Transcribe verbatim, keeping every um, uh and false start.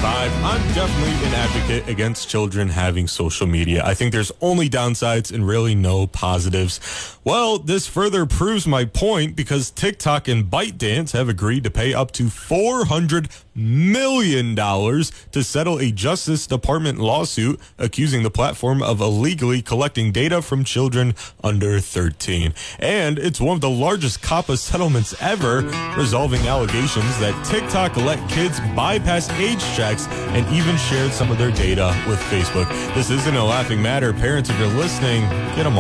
five. I'm definitely an advocate against children having social media. I think there's only downsides and really no positives. Well, this further proves my point because TikTok and ByteDance have agreed to pay up to four hundred million dollars to settle a Justice Department lawsuit accusing the platform of illegally collecting data from children under thirteen. And it's one of the largest COPPA settlements ever, resolving allegations that TikTok let kids bypass age checks and even shared some of their data with Facebook. This isn't a laughing matter. Parents, if you're listening, get them